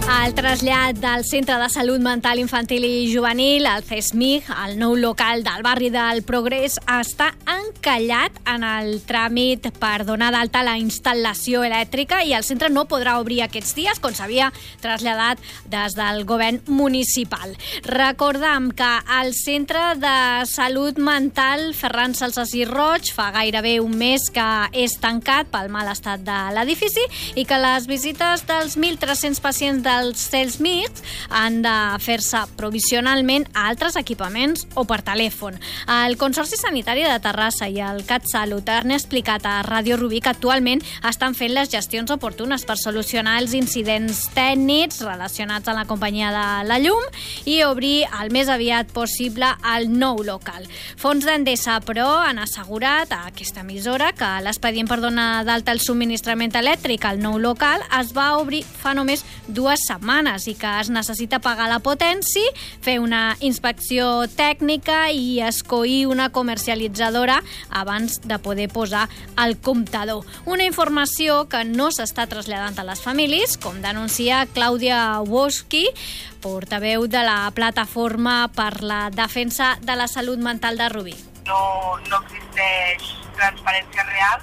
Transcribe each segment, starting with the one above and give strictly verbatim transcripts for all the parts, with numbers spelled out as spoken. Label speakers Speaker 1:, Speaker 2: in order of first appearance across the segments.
Speaker 1: El trasllat del Centre de Salut Mental Infantil i Juvenil, el C E S M I G, el nou local del barri del Progrés, està encallat en el tràmit per donar d'alta la instal·lació elèctrica i el centre no podrà obrir aquests dies, com s'havia traslladat des del govern municipal. Recordem que el Centre de Salut Mental Ferran Salsas i Roig fa gairebé un mes que és tancat pel mal estat de l'edifici i que les visites dels mil tres-cents pacients del els C E S M I G han de fer-se provisionalment a altres equipaments o per telèfon. El Consorci Sanitari de Terrassa i el CatSalut han explicat a Ràdio Rubí que actualment estan fent les gestions oportunes per solucionar els incidents tècnics relacionats amb la companyia de la llum i obrir el més aviat possible el nou local. Fons d'Endesa, però, han assegurat a aquesta emissora que l'expedient per donar d'alta el subministrament elèctric al nou local es va obrir fa només dues setmanes i que es necessita pagar la potència, fer una inspecció tècnica i escollir una comercialitzadora abans de poder posar el comptador. Una informació que no s'està traslladant a les famílies, com denuncia Clàudia Woski, portaveu de la Plataforma per la Defensa de la Salut Mental de Rubí.
Speaker 2: No, no existeix transparència real.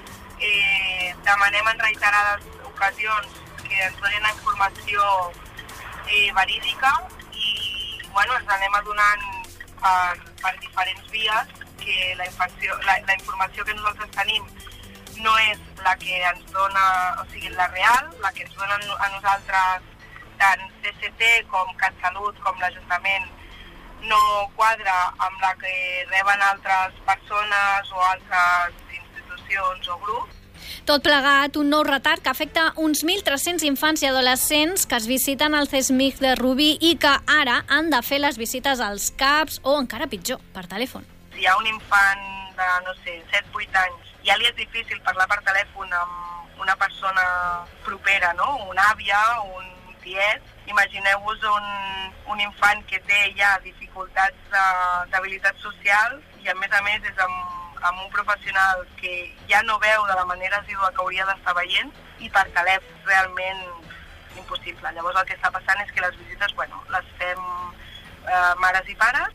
Speaker 2: Eh, demanem en reiterades ocasions que ens donin la informació eh, verídica i bueno, ens anem adonant per, per diferents vies que la informació, la, la informació que nosaltres tenim no és la que ens dona, o sigui, la real, la que ens donen a nosaltres tant C C T com CatSalut com l'Ajuntament no quadra amb la que reben altres persones o altres institucions o grups.
Speaker 1: Tot plegat, un nou retard que afecta uns mil tres-cents infants i adolescents que es visiten al C E S M I G de Rubí i que ara han de fer les visites als C A Ps o, encara pitjor, per telèfon.
Speaker 2: Si hi ha un infant de, no sé, set vuit anys, ja li és difícil parlar per telèfon amb una persona propera, no? Una àvia, un tiet. Imagineu-vos un, un infant que té ja dificultats d'habilitat social i, a més a més, és amb amb un professional que ja no veu de la manera assídua que hauria d'estar veient i per telèfon realment impossible. Llavors el que està passant és que les visites, bueno, les fem eh, mares i pares.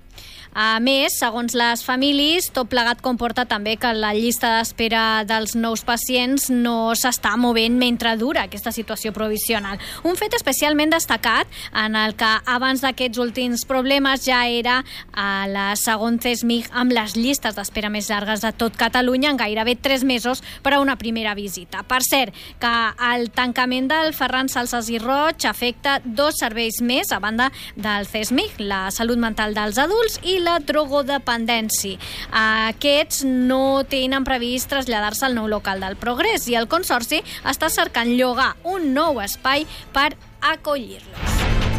Speaker 1: A més, segons les famílies, tot plegat comporta també que la llista d'espera dels nous pacients no s'està movent mentre dura aquesta situació provisional. Un fet especialment destacat en el que abans d'aquests últims problemes ja era a la segon C E S M I G amb les llistes d'espera més llargues de tot Catalunya en gairebé tres mesos per a una primera visita. Per cert, que el tancament del Ferran Salsas i Roig afecta dos serveis més a banda del C E S M I G, la salut mental dels adults i la drogodependència. Aquests no tenen previst traslladar-se al nou local del Progrés i el Consorci està cercant llogar un nou espai per acollir-los.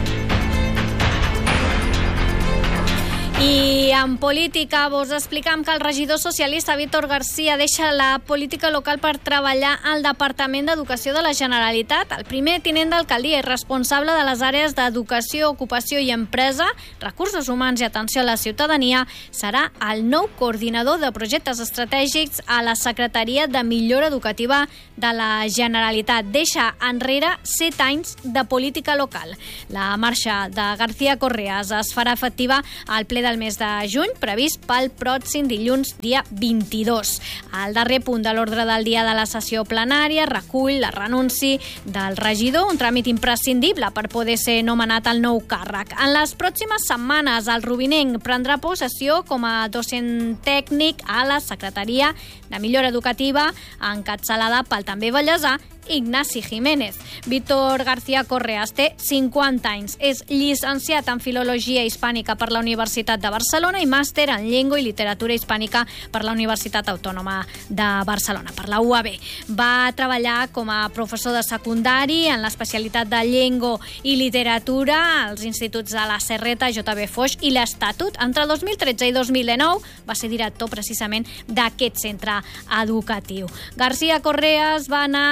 Speaker 1: I en política vos explicam que el regidor socialista Víctor García deixa la política local per treballar al Departament d'Educació de la Generalitat. El primer tinent d'alcaldia i responsable de les àrees d'educació, ocupació i empresa, recursos humans i atenció a la ciutadania, serà el nou coordinador de projectes estratègics a la Secretaria de Millora Educativa de la Generalitat. Deixa enrere set anys de política local. La marxa de García Correas es farà efectiva al ple del mes de juny, previst pel pròxim dilluns, dia vint-i-dos. El darrer punt de l'ordre del dia de la sessió plenària recull la renunci del regidor, un tràmit imprescindible per poder ser nomenat al nou càrrec. En les pròximes setmanes, el rubinenc prendrà possessió com a docent tècnic a la Secretaria de Millora Educativa, encapçalada pel també vallesà Ignasi Jiménez. Víctor García Correas té cinquanta anys, és llicenciat en Filologia Hispànica per la Universitat de Barcelona i màster en Llengua i Literatura Hispànica per la Universitat Autònoma de Barcelona, per la U A B. Va treballar com a professor de secundari en l'especialitat de Llengua i Literatura als instituts de la Serreta, J B Foix i l'Estatut. Entre dos mil tretze i dos mil dinou va ser director precisament d'aquest centre educatiu. García Correas va anar a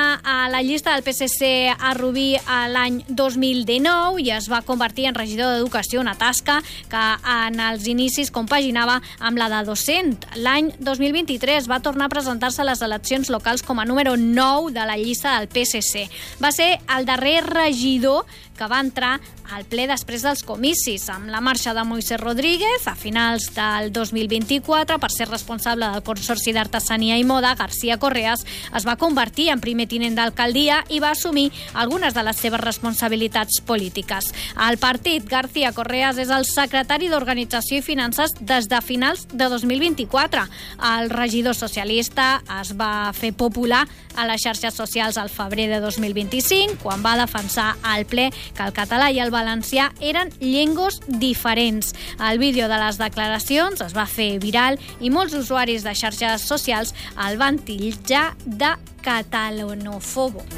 Speaker 1: a la llista del P S C a Rubí l'any dos mil dinou i es va convertir en regidor d'Educació, una tasca que en els inicis compaginava amb la de docent. L'any dos mil vint-i-tres va tornar a presentar-se a les eleccions locals com a número nou de la llista del P S C. Va ser el darrer regidor que va entrar al ple després dels comicis, amb la marxa de Moisés Rodríguez a finals del dos mil vint-i-quatre per ser responsable del Consorci d'Artesania i Moda. García Correas es va convertir en primer tinent d'alcaldia i va assumir algunes de les seves responsabilitats polítiques. Al partit, García Correas és el secretari d'Organització i Finances des de finals de dos mil vint-i-quatre. El regidor socialista es va fer popular a les xarxes socials al febrer de dos mil vint-i-cinc, quan va defensar al ple que el català i el valencià eren llengües diferents. El vídeo de les declaracions es va fer viral i molts usuaris de xarxes socials el van titllar de catalanofobo.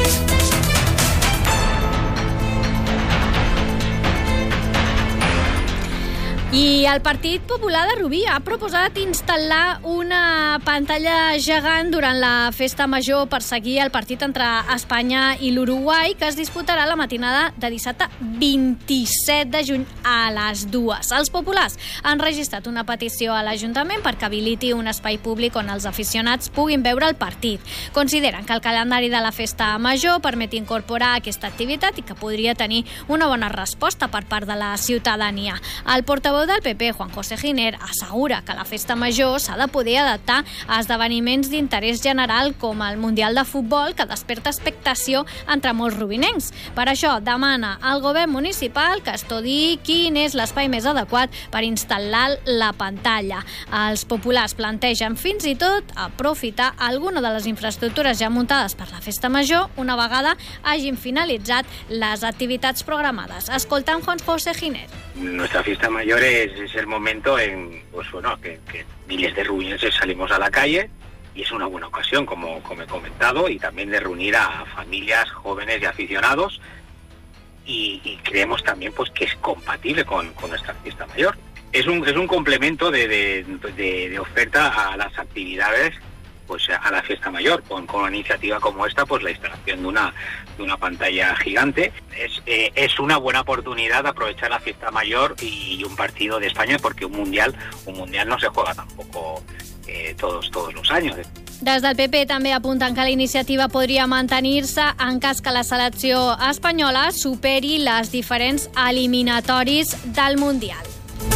Speaker 1: I el Partit Popular de Rubí ha proposat instal·lar una pantalla gegant durant la festa major per seguir el partit entre Espanya i l'Uruguai, que es disputarà la matinada de dissabte vint-i-set de juny a les dues. Els populars han registrat una petició a l'Ajuntament perquè habiliti un espai públic on els aficionats puguin veure el partit. Consideren que el calendari de la festa major permet incorporar aquesta activitat i que podria tenir una bona resposta per part de la ciutadania. El portaveu del P P, Juan José Giner, assegura que la festa major s'ha de poder adaptar a esdeveniments d'interès general com el Mundial de Futbol, que desperta expectació entre molts rubinencs. Per això demana al govern municipal que estudiï quin és l'espai més adequat per instal·lar la pantalla. Els populars plantegen fins i tot aprofitar alguna de les infraestructures ja muntades per la festa major una vegada hagin finalitzat les activitats programades. Escoltant Juan José Giner.
Speaker 3: Nuestra fiesta mayor es, es el momento en, pues bueno, que, que miles de rubinenses salimos a la calle y es una buena ocasión, como, como he comentado, y también de reunir a familias, jóvenes y aficionados y, y creemos también pues que es compatible con, con nuestra fiesta mayor. Es un, es un complemento de, de, de, de oferta a las actividades, pues a la fiesta mayor, con, con una iniciativa como esta, pues la instalación de una, de una pantalla gigante. Es, eh, es una buena oportunidad de aprovechar la fiesta mayor y, y un partido de España, porque un mundial, un mundial no se juega tampoco eh, todos, todos los años.
Speaker 1: Des del P P també apunten que la iniciativa podria mantenir-se en cas que la selecció espanyola superi les diferents eliminatoris del Mundial.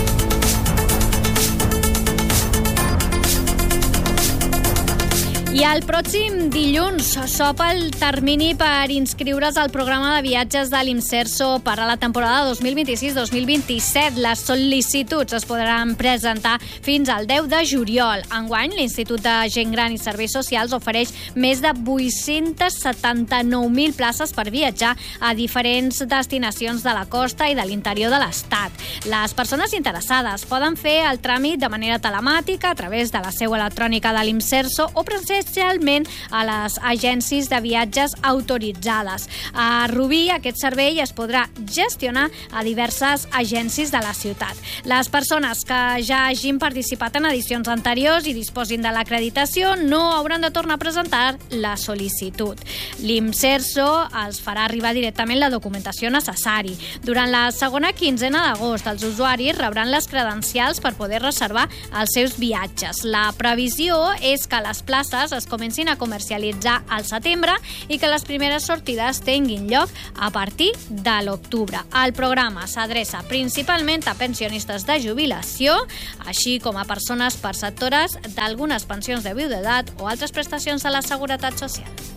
Speaker 1: I el pròxim dilluns s'opa el termini per inscriure's al programa de viatges de l'Imserso per a la temporada dos mil vint-i-sis dos mil vint-i-set. Les sol·licituds es podran presentar fins al deu de juliol. Enguany, l'Institut de Gent Gran i Serveis Socials ofereix més de vuit-cents setanta-nou mil places per viatjar a diferents destinacions de la costa i de l'interior de l'Estat. Les persones interessades poden fer el tràmit de manera telemàtica a través de la seu electrònica de l'Imserso o presencialment a les agències de viatges autoritzades. A Rubí aquest servei es podrà gestionar a diverses agències de la ciutat. Les persones que ja hagin participat en edicions anteriors i disposin de l'acreditació no hauran de tornar a presentar la sol·licitud. L'Imserso els farà arribar directament la documentació necessari. Durant la segona quinzena d'agost, els usuaris rebran les credencials per poder reservar els seus viatges. La previsió és que les places es comencin a comercialitzar al setembre i que les primeres sortides tinguin lloc a partir de l'octubre. El programa s'adreça principalment a pensionistes de jubilació, així com a persones perceptores d'algunes pensions de viudetat o altres prestacions de la Seguretat Social.